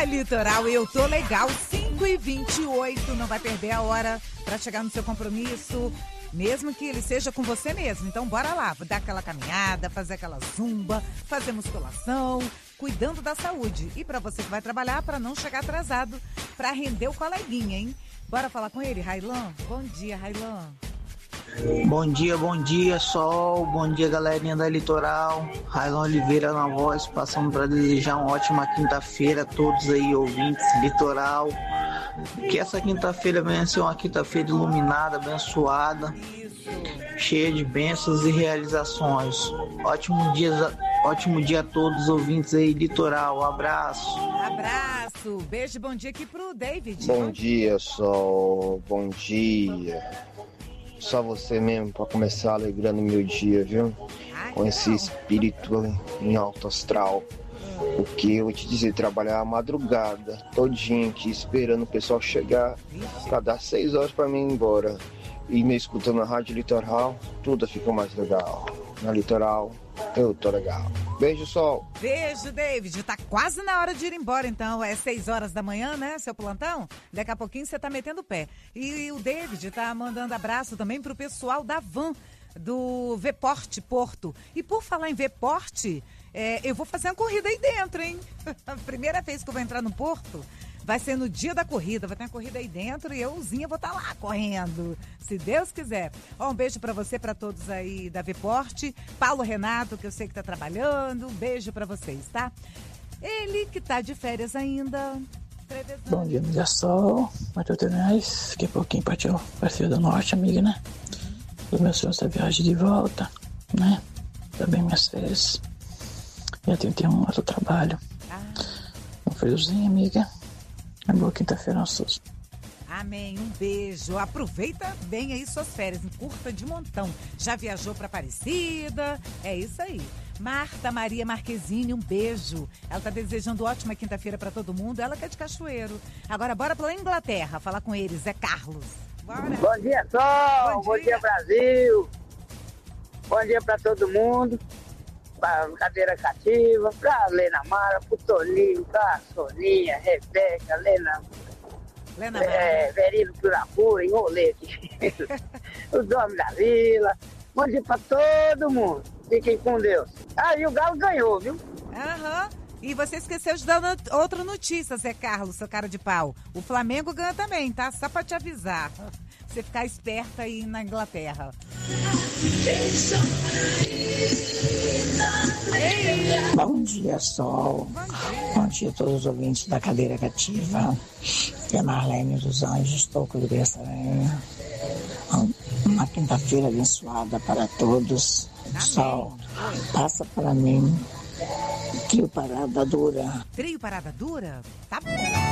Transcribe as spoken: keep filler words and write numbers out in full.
Na Litoral eu tô legal, cinco e vinte e oito, não vai perder a hora para chegar no seu compromisso, mesmo que ele seja com você mesmo. Então bora lá, dar aquela caminhada, fazer aquela zumba, fazer musculação, cuidando da saúde. E para você que vai trabalhar, para não chegar atrasado, para render o coleguinha, hein? Bora falar com ele, Railan? Bom dia, Railan. Bom dia, bom dia, Sol. Bom dia, galerinha da Litoral. Railan Oliveira na voz, passando para desejar uma ótima quinta-feira a todos aí, ouvintes Litoral. Que essa quinta-feira venha ser uma quinta-feira iluminada, abençoada, cheia de bênçãos e realizações. Ótimo dia, ótimo dia a todos, ouvintes aí, Litoral. Um abraço. Abraço. Beijo e bom dia aqui pro David. Bom dia, Sol. Bom dia. Só você mesmo para começar alegrando meu dia, viu? Ai, com esse espírito em alto astral. Porque eu vou te dizer, trabalhar a madrugada, todinho aqui, esperando o pessoal chegar para dar seis horas para mim ir embora. E me escutando na Rádio Litoral, tudo fica mais legal. Na Litoral, eu tô legal. Beijo, Sol. Beijo, David. Tá quase na hora de ir embora, então. É seis horas da manhã, né, seu plantão? Daqui a pouquinho você tá metendo o pé. E o David tá mandando abraço também pro pessoal da Van, do Vporte Porto. E por falar em Vporte, é, eu vou fazer uma corrida aí dentro, hein? A primeira vez que eu vou entrar no Porto vai ser no dia da corrida, vai ter uma corrida aí dentro e euzinha vou estar lá correndo, se Deus quiser. Ó, um beijo pra você, pra todos aí da Vporte, Paulo Renato, que eu sei que tá trabalhando, um beijo pra vocês, tá? Ele que tá de férias ainda. Bom dia, amiga Sol, Matheus Renais, daqui a pouquinho partiu parceiro do Norte, amiga, né? Os meus sonhos da viagem de volta, né? Também minhas férias. Dia trinta e um, eu trabalho. Ah. Um friozinho, amiga. Uma boa quinta-feira, nossos. Amém, um beijo. Aproveita bem aí suas férias, curta de montão. Já viajou pra Aparecida? É isso aí. Marta Maria Marquezine, um beijo. Ela tá desejando ótima quinta-feira pra todo mundo. Ela que é de Cachoeiro. Agora bora pra Inglaterra falar com eles. Zé Carlos. Bora. Bom dia, Sol. Bom dia, Bom dia Brasil. Bom dia pra todo mundo. Pra Cadeira Cativa, pra Lena Mara, pro Toninho, pra Soninha, Rebeca, Lena, Lena é, Verino Curapura, enrolei aqui. Os homens da vila. Bom dia pra todo mundo. Fiquem com Deus. Ah, e o Galo ganhou, viu? Aham. E você esqueceu de dar not- outra notícia, Zé Carlos, seu cara de pau. O Flamengo ganha também, tá? Só pra te avisar. Você ficar esperta aí na Inglaterra. Bom dia, Sol. Bom dia. Bom dia a todos os ouvintes da Cadeira Cativa. E a Marlene dos Anjos, Toco de Bessaranha. Uma quinta-feira abençoada para todos. Amém. Sol, passa para mim. Trio Parada Dura. Trio Parada Dura? Tá bom.